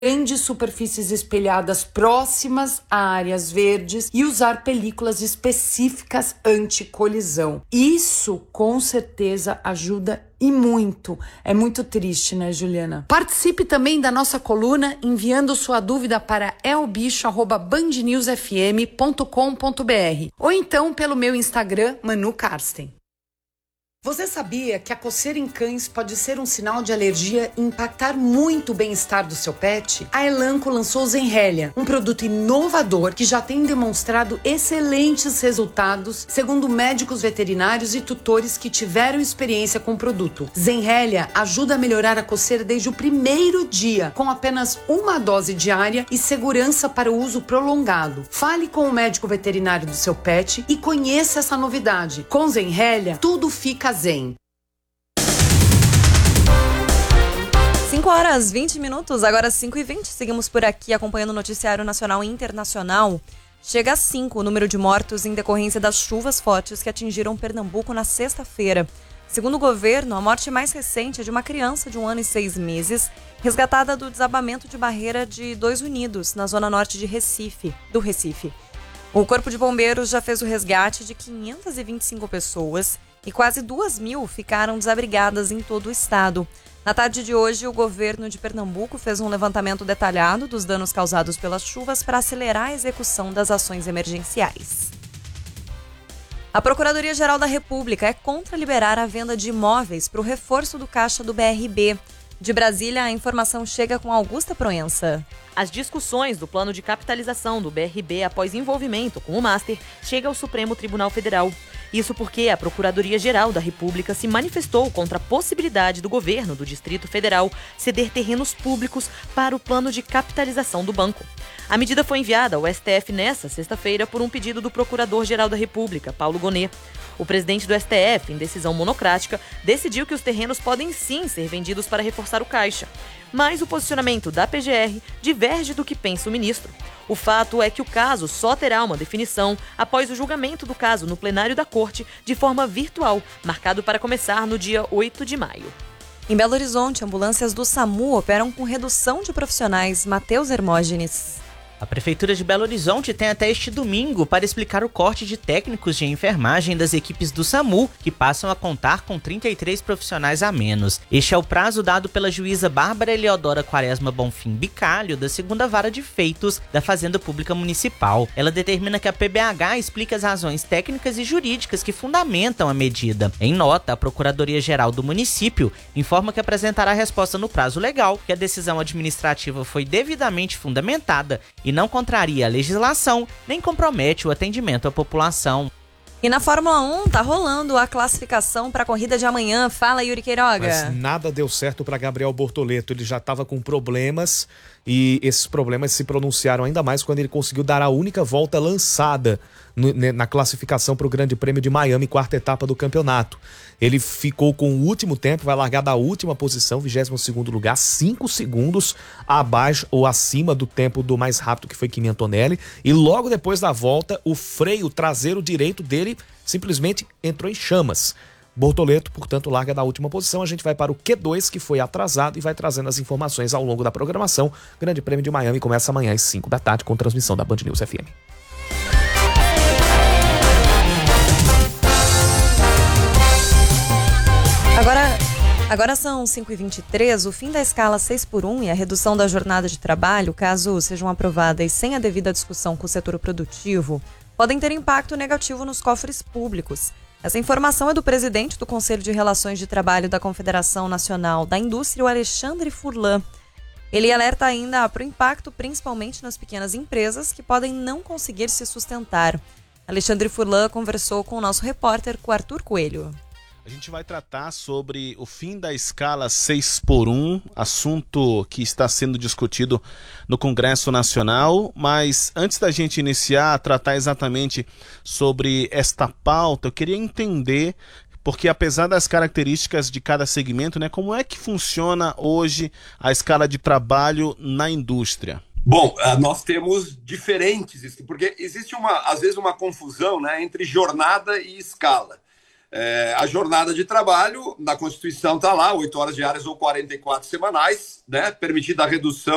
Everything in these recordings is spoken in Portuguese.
grandes superfícies espelhadas próximas a áreas verdes e usar películas específicas anti-colisão. Isso, com certeza, ajuda e muito. É muito triste, né, Juliana? Participe também da nossa coluna enviando sua dúvida para elbicho@bandnewsfm.com.br ou então pelo meu Instagram, Manu Karsten. Você sabia que a coceira em cães pode ser um sinal de alergia e impactar muito o bem-estar do seu pet? A Elanco lançou Zenrelia, um produto inovador que já tem demonstrado excelentes resultados, segundo médicos veterinários e tutores que tiveram experiência com o produto. Zenrelia ajuda a melhorar a coceira desde o primeiro dia, com apenas uma dose diária e segurança para o uso prolongado. Fale com o médico veterinário do seu pet e conheça essa novidade. Com Zenrelia, tudo fica zen. 5h20, agora 5h20. Seguimos por aqui acompanhando o noticiário nacional e internacional. Chega a 5 o número de mortos em decorrência das chuvas fortes que atingiram Pernambuco na sexta-feira. Segundo o governo, a morte mais recente é de uma criança de 1 ano e 6 meses, resgatada do desabamento de barreira de Dois Unidos, na zona norte de Recife. O Corpo de Bombeiros já fez o resgate de 525 pessoas e quase 2.000 ficaram desabrigadas em todo o estado. Na tarde de hoje, o governo de Pernambuco fez um levantamento detalhado dos danos causados pelas chuvas para acelerar a execução das ações emergenciais. A Procuradoria-Geral da República é contra liberar a venda de imóveis para o reforço do caixa do BRB. De Brasília, a informação chega com Augusta Proença. As discussões do plano de capitalização do BRB após envolvimento com o Master chega ao Supremo Tribunal Federal. Isso porque a Procuradoria-Geral da República se manifestou contra a possibilidade do governo do Distrito Federal ceder terrenos públicos para o plano de capitalização do banco. A medida foi enviada ao STF nesta sexta-feira por um pedido do Procurador-Geral da República, Paulo Gonet. O presidente do STF, em decisão monocrática, decidiu que os terrenos podem sim ser vendidos para reforçar o caixa. Mas o posicionamento da PGR diverge do que pensa o ministro. O fato é que o caso só terá uma definição após o julgamento do caso no plenário da Corte de forma virtual, marcado para começar no dia 8 de maio. Em Belo Horizonte, ambulâncias do SAMU operam com redução de profissionais. Matheus Hermógenes. A Prefeitura de Belo Horizonte tem até este domingo para explicar o corte de técnicos de enfermagem das equipes do SAMU, que passam a contar com 33 profissionais a menos. Este é o prazo dado pela juíza Bárbara Eleodora Quaresma Bonfim Bicalho, da 2ª Vara de Feitos da Fazenda Pública Municipal. Ela determina que a PBH explique as razões técnicas e jurídicas que fundamentam a medida. Em nota, a Procuradoria-Geral do município informa que apresentará a resposta no prazo legal, que a decisão administrativa foi devidamente fundamentada e não contraria a legislação, nem compromete o atendimento à população. E na Fórmula 1 tá rolando a classificação para a corrida de amanhã. Fala, Yuri Queiroga. Mas nada deu certo para Gabriel Bortoleto. Ele já estava com problemas e esses problemas se pronunciaram ainda mais quando ele conseguiu dar a única volta lançada na classificação para o Grande Prêmio de Miami, 4ª etapa do campeonato. Ele ficou com o último tempo, vai largar da última posição, 22º lugar, 5 segundos abaixo ou acima do tempo do mais rápido, que foi Kimi Antonelli. E logo depois da volta, o freio traseiro direito dele simplesmente entrou em chamas. Bortoleto, portanto, larga da última posição. A gente vai para o Q2, que foi atrasado, e vai trazendo as informações ao longo da programação. Grande Prêmio de Miami começa amanhã às 5 da tarde com transmissão da Band News FM. Agora são 5h23, o fim da escala 6x1 e a redução da jornada de trabalho, caso sejam aprovadas sem a devida discussão com o setor produtivo, podem ter impacto negativo nos cofres públicos. Essa informação é do presidente do Conselho de Relações de Trabalho da Confederação Nacional da Indústria, o Alexandre Furlan. Ele alerta ainda para o impacto principalmente nas pequenas empresas que podem não conseguir se sustentar. Alexandre Furlan conversou com o nosso repórter, com Arthur Coelho. A gente vai tratar sobre o fim da escala 6x1, assunto que está sendo discutido no Congresso Nacional, mas antes da gente iniciar a tratar exatamente sobre esta pauta, eu queria entender, porque apesar das características de cada segmento, né, como é que funciona hoje a escala de trabalho na indústria? Bom, nós temos diferentes, porque existe às vezes uma confusão, né, entre jornada e escala. A jornada de trabalho, na Constituição está lá, 8 horas diárias ou 44 semanais, né? Permitida a redução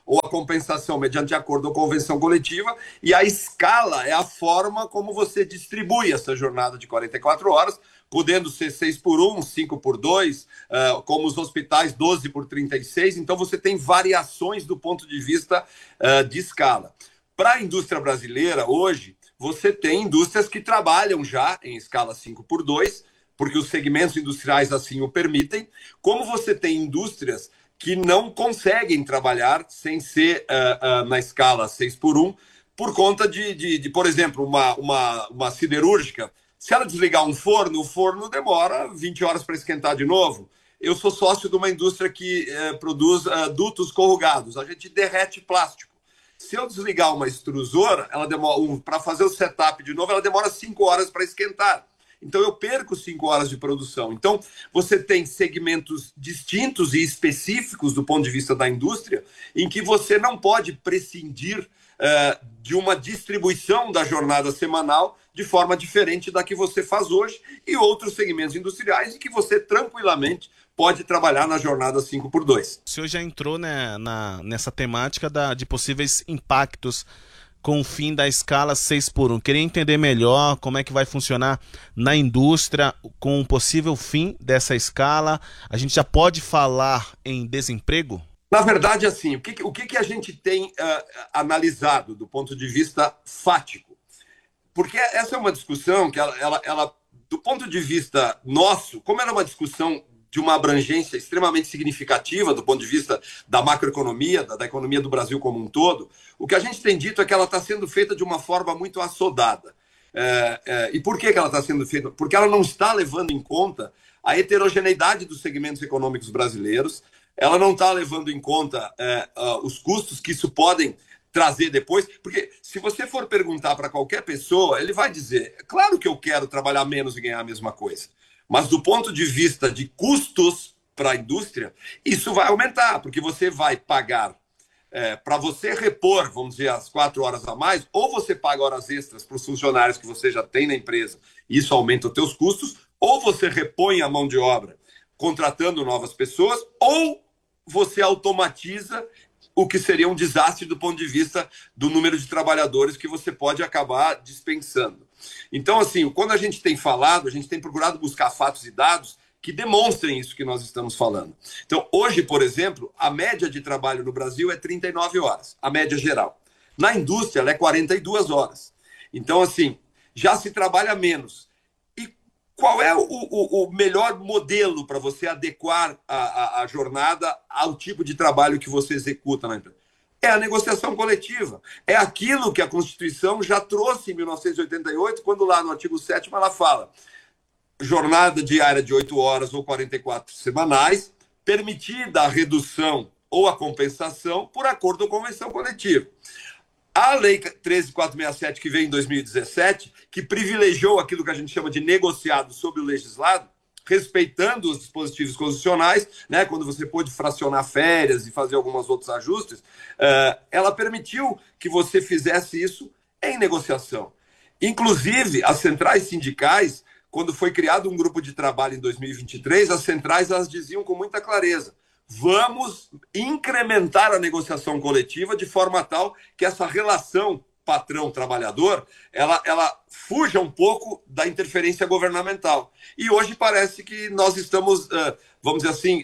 ou a compensação mediante acordo ou convenção coletiva, e a escala é a forma como você distribui essa jornada de 44 horas, podendo ser 6 por 1, 5 por 2, como os hospitais 12 por 36, então você tem variações do ponto de vista de escala. Para a indústria brasileira, hoje, você tem indústrias que trabalham já em escala 5 por 2, porque os segmentos industriais assim o permitem, como você tem indústrias que não conseguem trabalhar sem ser na escala 6 por 1, por conta de por exemplo, uma siderúrgica. Se ela desligar um forno, o forno demora 20 horas para esquentar de novo. Eu sou sócio de uma indústria que produz dutos corrugados. A gente derrete plástico. Se eu desligar uma extrusora, ela demora para fazer o setup de novo, ela demora 5 horas para esquentar. Então, eu perco 5 horas de produção. Então, você tem segmentos distintos e específicos do ponto de vista da indústria, em que você não pode prescindir de uma distribuição da jornada semanal de forma diferente da que você faz hoje, e outros segmentos industriais em que você tranquilamente pode trabalhar na jornada 5 por 2. O senhor já entrou, né, nessa temática de possíveis impactos com o fim da escala 6 por 1. Queria entender melhor como é que vai funcionar na indústria com o possível fim dessa escala. A gente já pode falar em desemprego? Na verdade, assim, o que a gente tem analisado do ponto de vista fático? Porque essa é uma discussão que ela, do ponto de vista nosso, como ela é uma discussão de uma abrangência extremamente significativa do ponto de vista da macroeconomia, da economia do Brasil como um todo, o que a gente tem dito é que ela está sendo feita de uma forma muito assodada. E por que ela está sendo feita? Porque ela não está levando em conta a heterogeneidade dos segmentos econômicos brasileiros, ela não está levando em conta os custos que isso podem trazer depois, porque se você for perguntar para qualquer pessoa, ele vai dizer, claro que eu quero trabalhar menos e ganhar a mesma coisa, mas do ponto de vista de custos para a indústria, isso vai aumentar, porque você vai pagar para você repor, vamos dizer, as 4 horas a mais, ou você paga horas extras para os funcionários que você já tem na empresa, e isso aumenta os teus custos, ou você repõe a mão de obra contratando novas pessoas, ou você automatiza o que seria um desastre do ponto de vista do número de trabalhadores que você pode acabar dispensando. Então, assim, quando a gente tem falado, a gente tem procurado buscar fatos e dados que demonstrem isso que nós estamos falando. Então, hoje, por exemplo, a média de trabalho no Brasil é 39 horas, a média geral. Na indústria, ela é 42 horas. Então, assim, já se trabalha menos. E qual é o melhor modelo para você adequar a jornada ao tipo de trabalho que você executa na empresa? É a negociação coletiva. É aquilo que a Constituição já trouxe em 1988, quando lá no artigo 7º ela fala jornada diária de 8 horas ou 44 semanais, permitida a redução ou a compensação por acordo ou convenção coletiva. A Lei 13.467, que veio em 2017, que privilegiou aquilo que a gente chama de negociado sobre o legislado, respeitando os dispositivos constitucionais, né, quando você pôde fracionar férias e fazer alguns outros ajustes, ela permitiu que você fizesse isso em negociação. Inclusive, as centrais sindicais, quando foi criado um grupo de trabalho em 2023, as centrais elas diziam com muita clareza, vamos incrementar a negociação coletiva de forma tal que essa relação patrão-trabalhador, ela fuja um pouco da interferência governamental. E hoje parece que nós estamos, vamos dizer assim,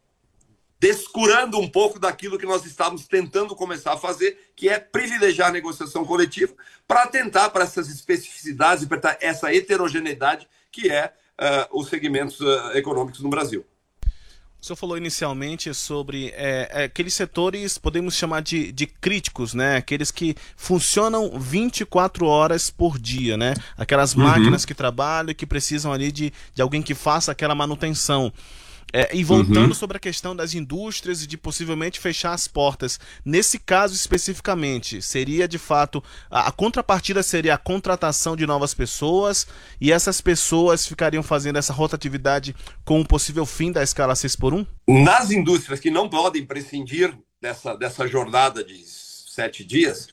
descurando um pouco daquilo que nós estávamos tentando começar a fazer, que é privilegiar a negociação coletiva para atentar para essas especificidades e para essa heterogeneidade que é os segmentos econômicos no Brasil. O senhor falou inicialmente sobre aqueles setores, podemos chamar de críticos, né? Aqueles que funcionam 24 horas por dia, né? Aquelas máquinas que trabalham e que precisam ali de alguém que faça aquela manutenção. E voltando sobre a questão das indústrias e de possivelmente fechar as portas, nesse caso especificamente, seria de fato, a contrapartida seria a contratação de novas pessoas e essas pessoas ficariam fazendo essa rotatividade com o possível fim da escala 6 por 1? Nas indústrias que não podem prescindir dessa jornada de 7 dias,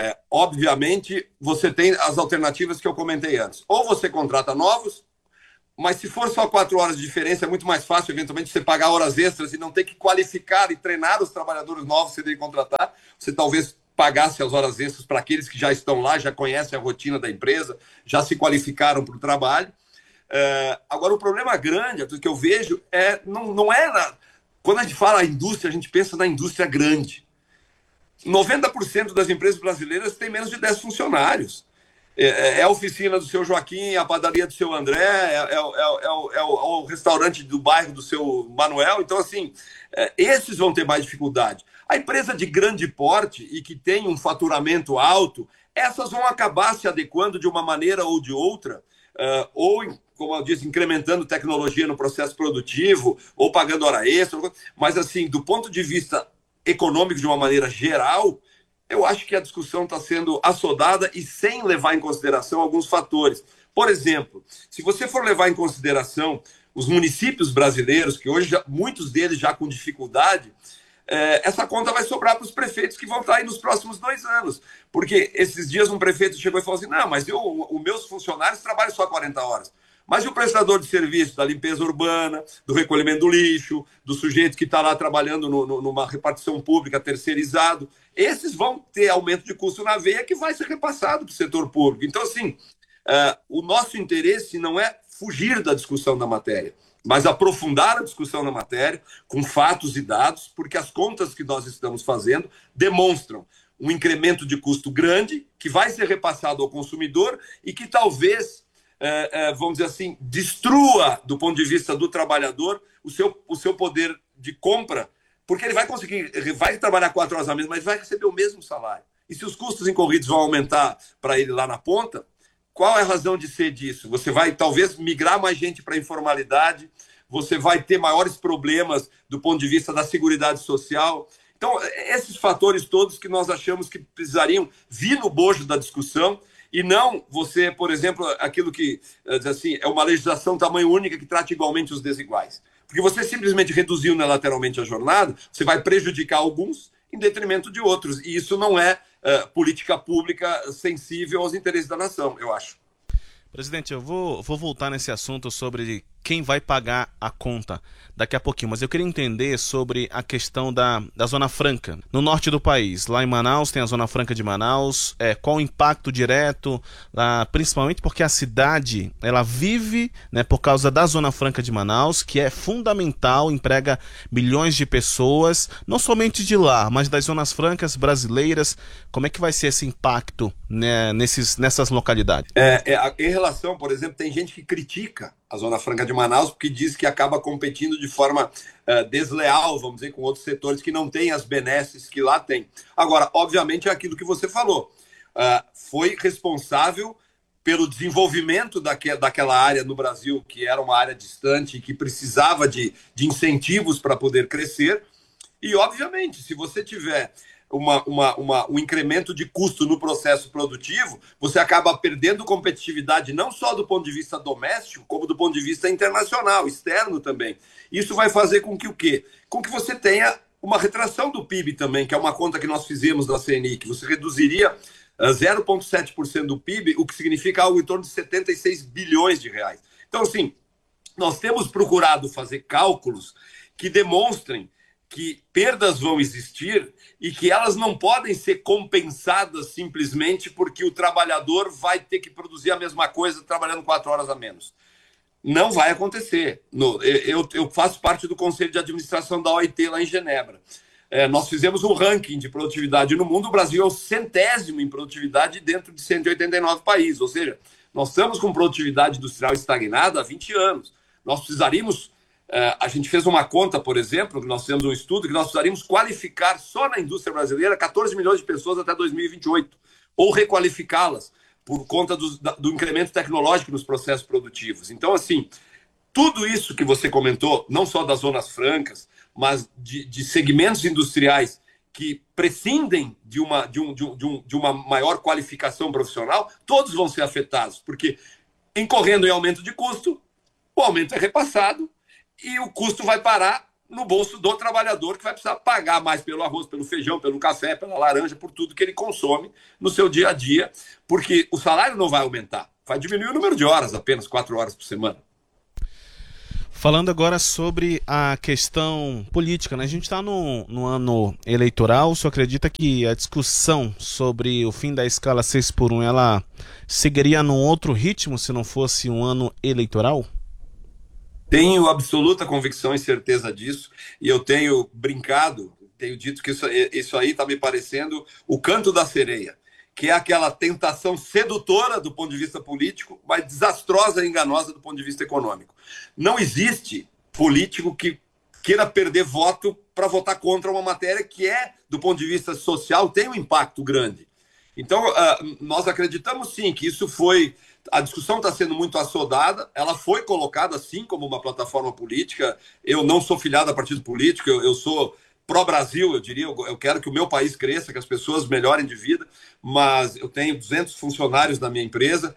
obviamente você tem as alternativas que eu comentei antes. Ou você contrata novos, Mas se for só 4 horas de diferença, é muito mais fácil, eventualmente, você pagar horas extras e não ter que qualificar e treinar os trabalhadores novos que você deve contratar. Você talvez pagasse as horas extras para aqueles que já estão lá, já conhecem a rotina da empresa, já se qualificaram para o trabalho. Agora, o problema grande, tudo que eu vejo, não é... Quando a gente fala indústria, a gente pensa na indústria grande. 90% das empresas brasileiras têm menos de 10 funcionários. É a oficina do seu Joaquim, a padaria do seu André, é o restaurante do bairro do seu Manuel. Então, assim, esses vão ter mais dificuldade. A empresa de grande porte e que tem um faturamento alto, essas vão acabar se adequando de uma maneira ou de outra, ou, como eu disse, incrementando tecnologia no processo produtivo, ou pagando hora extra. Mas, assim, do ponto de vista econômico, de uma maneira geral, eu acho que a discussão está sendo assodada e sem levar em consideração alguns fatores. Por exemplo, se você for levar em consideração os municípios brasileiros, que hoje muitos deles já com dificuldade, essa conta vai sobrar para os prefeitos que vão estar aí nos próximos 2 anos. Porque esses dias um prefeito chegou e falou assim, não, mas os meus funcionários trabalham só 40 horas. Mas e o prestador de serviço da limpeza urbana, do recolhimento do lixo, do sujeito que está lá trabalhando numa repartição pública terceirizado, esses vão ter aumento de custo na veia que vai ser repassado para o setor público. Então, assim, o nosso interesse não é fugir da discussão da matéria, mas aprofundar a discussão da matéria com fatos e dados, porque as contas que nós estamos fazendo demonstram um incremento de custo grande que vai ser repassado ao consumidor e que talvez... vamos dizer assim, destrua do ponto de vista do trabalhador o seu poder de compra, porque ele vai trabalhar 4 horas a menos, mas vai receber o mesmo salário. E se os custos incorridos vão aumentar para ele lá na ponta, qual é a razão de ser disso? Você vai talvez migrar mais gente para a informalidade, você vai ter maiores problemas do ponto de vista da seguridade social. Então, esses fatores todos que nós achamos que precisariam vir no bojo da discussão. E não você, por exemplo, aquilo que diz assim, é uma legislação tamanho única que trata igualmente os desiguais. Porque você simplesmente reduzir unilateralmente a jornada, você vai prejudicar alguns em detrimento de outros. E isso não é política pública sensível aos interesses da nação, eu acho. Presidente, eu vou voltar nesse assunto sobre quem vai pagar a conta daqui a pouquinho, mas eu queria entender sobre a questão da Zona Franca, no norte do país. Lá em Manaus tem a Zona Franca de Manaus, qual o impacto direto, principalmente porque a cidade ela vive, né, por causa da Zona Franca de Manaus, que é fundamental, emprega milhões de pessoas, não somente de lá, mas das zonas francas brasileiras. Como é que vai ser esse impacto, né, nessas localidades? Em relação, por exemplo, tem gente que critica a Zona Franca de Manaus porque diz que acaba competindo de forma desleal, vamos dizer, com outros setores que não têm as benesses que lá tem. Agora, obviamente, é aquilo que você falou. Foi responsável pelo desenvolvimento daquela área no Brasil, que era uma área distante e que precisava de incentivos para poder crescer. E, obviamente, se você tiver um incremento de custo no processo produtivo, você acaba perdendo competitividade não só do ponto de vista doméstico, como do ponto de vista internacional, externo também. Isso vai fazer com que o quê? Com que você tenha uma retração do PIB também, que é uma conta que nós fizemos na CNI, que você reduziria 0,7% do PIB, o que significa algo em torno de 76 bilhões de reais. Então, assim, nós temos procurado fazer cálculos que demonstrem que perdas vão existir e que elas não podem ser compensadas simplesmente porque o trabalhador vai ter que produzir a mesma coisa trabalhando 4 horas a menos. Não vai acontecer. Eu faço parte do Conselho de Administração da OIT lá em Genebra. Nós fizemos um ranking de produtividade no mundo. O Brasil é o 100º em produtividade dentro de 189 países. Ou seja, nós estamos com produtividade industrial estagnada há 20 anos. Nós precisaríamos... a gente fez uma conta, por exemplo, nós fizemos um estudo que nós precisaríamos qualificar só na indústria brasileira 14 milhões de pessoas até 2028, ou requalificá-las por conta do incremento tecnológico nos processos produtivos. Então, assim, tudo isso que você comentou, não só das zonas francas, mas de segmentos industriais que prescindem de uma maior qualificação profissional, todos vão ser afetados, porque incorrendo em aumento de custo, o aumento é repassado, e o custo vai parar no bolso do trabalhador, que vai precisar pagar mais pelo arroz, pelo feijão, pelo café, pela laranja, por tudo que ele consome no seu dia a dia, porque o salário não vai aumentar, vai diminuir o número de horas, apenas 4 horas por semana. Falando agora sobre a questão política, né? A gente está no ano eleitoral. O senhor acredita que a discussão sobre o fim da escala 6x1 ela seguiria num outro ritmo se não fosse um ano eleitoral? Tenho absoluta convicção e certeza disso, e eu tenho brincado, tenho dito que isso aí está me parecendo o canto da sereia, que é aquela tentação sedutora do ponto de vista político, mas desastrosa e enganosa do ponto de vista econômico. Não existe político que queira perder voto para votar contra uma matéria que do ponto de vista social, tem um impacto grande. Então, nós acreditamos sim que isso foi... A discussão está sendo muito assodada, ela foi colocada sim como uma plataforma política. Eu não sou filiado a partido político, eu sou pró-Brasil, eu diria, eu quero que o meu país cresça, que as pessoas melhorem de vida, mas eu tenho 200 funcionários na minha empresa,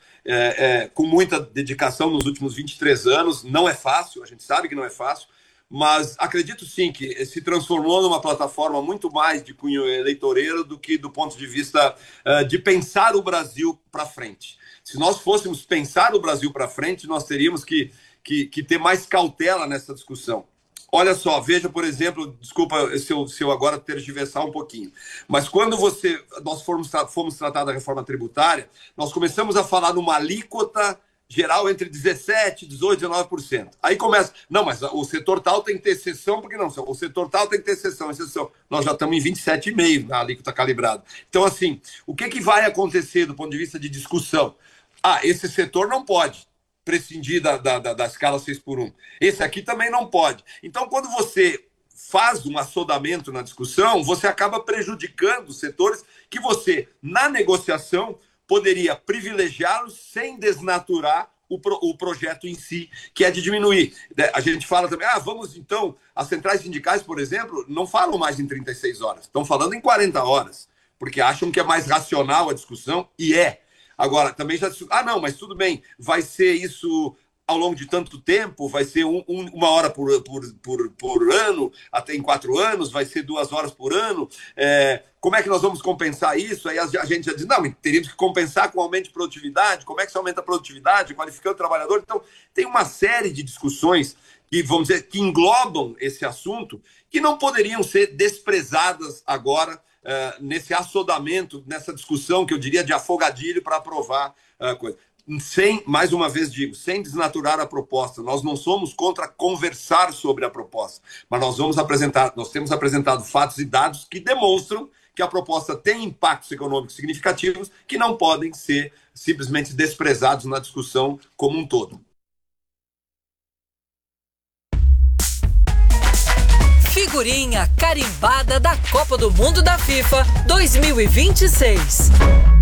com muita dedicação nos últimos 23 anos, não é fácil, a gente sabe que não é fácil, mas acredito sim que se transformou numa plataforma muito mais de cunho eleitoreiro do que do ponto de vista de pensar o Brasil para frente. Se nós fôssemos pensar o Brasil para frente, nós teríamos que ter mais cautela nessa discussão. Olha só, veja, por exemplo, desculpa se eu agora tergiversar um pouquinho, mas quando nós fomos tratar da reforma tributária, nós começamos a falar numa alíquota geral entre 17%, 18%, 19%. Aí começa, não, mas o setor tal tem que ter exceção, porque não, o setor tal tem que ter exceção. Nós já estamos em 27,5% na alíquota calibrada. Então, assim, o que vai acontecer do ponto de vista de discussão? Esse setor não pode prescindir da escala 6x1. Esse aqui também não pode. Então, quando você faz um assodamento na discussão, você acaba prejudicando setores que você, na negociação, poderia privilegiá-los sem desnaturar o projeto em si, que é de diminuir. A gente fala também, vamos então, as centrais sindicais, por exemplo, não falam mais em 36 horas, estão falando em 40 horas, porque acham que é mais racional a discussão, e é. Agora, também já... não, mas tudo bem, vai ser isso ao longo de tanto tempo, vai ser uma hora por ano, até em 4 anos, vai ser 2 horas por ano. Como é que nós vamos compensar isso? Aí a gente já diz, não, teríamos que compensar com aumento de produtividade. Como é que se aumenta a produtividade, qualificando o trabalhador? Então, tem uma série de discussões que, vamos dizer, que englobam esse assunto, que não poderiam ser desprezadas agora, nesse assodamento, nessa discussão que eu diria de afogadilho para aprovar a coisa. Mais uma vez digo, sem desnaturar a proposta. Nós não somos contra conversar sobre a proposta, mas nós temos apresentado fatos e dados que demonstram que a proposta tem impactos econômicos significativos que não podem ser simplesmente desprezados na discussão como um todo. Figurinha carimbada da Copa do Mundo da FIFA 2026.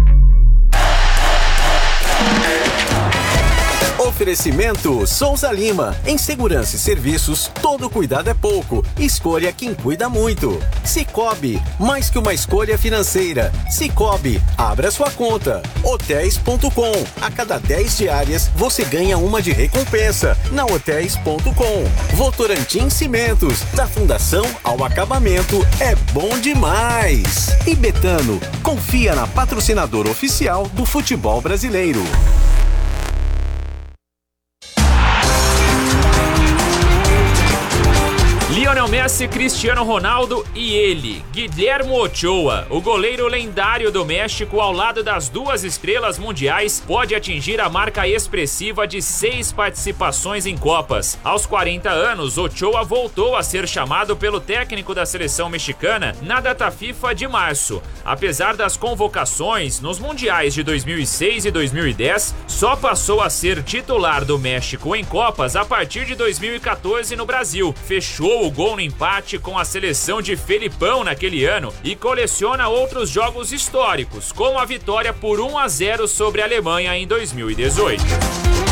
Oferecimento Souza Lima. Em segurança e serviços, todo cuidado é pouco. Escolha quem cuida muito. Cicobi, mais que uma escolha financeira. Cicobi, abra sua conta. Hotéis.com. A cada 10 diárias, você ganha uma de recompensa. Na Hotéis.com. Votorantim Cimentos. Da fundação ao acabamento, é bom demais. E Betano, confia na patrocinadora oficial do futebol brasileiro. Lionel Messi, Cristiano Ronaldo e ele, Guillermo Ochoa, o goleiro lendário do México, ao lado das 2 estrelas mundiais, pode atingir a marca expressiva de 6 participações em Copas. Aos 40 anos, Ochoa voltou a ser chamado pelo técnico da seleção mexicana na data FIFA de março. Apesar das convocações nos mundiais de 2006 e 2010, só passou a ser titular do México em Copas a partir de 2014 no Brasil. Fechou o gol no empate com a seleção de Felipão naquele ano e coleciona outros jogos históricos, como a vitória por 1-0 sobre a Alemanha em 2018.